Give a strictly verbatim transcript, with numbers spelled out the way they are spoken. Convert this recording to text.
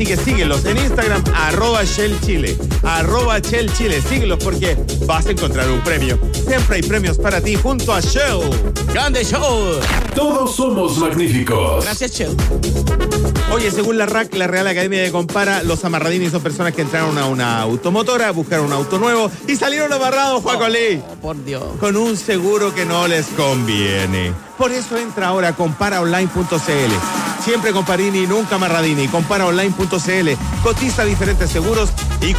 Así que síguelos en Instagram, arroba Shell Chile. Arroba Shell Chile. Síguelos porque vas a encontrar un premio. Siempre hay premios para ti junto a Shell. ¡Grande show! Todos somos magníficos. Gracias, Shell. Oye, según la R A C, la Real Academia de Compara, los amarradini son personas que entraron a una automotora, buscaron un auto nuevo y salieron amarrados, Juaco Lee. Oh, por Dios. Con un seguro que no les conviene. Por eso entra ahora a compara online punto c l. Siempre Comparini, nunca Amarradini. compara online punto c l. Cotiza diferentes seguros y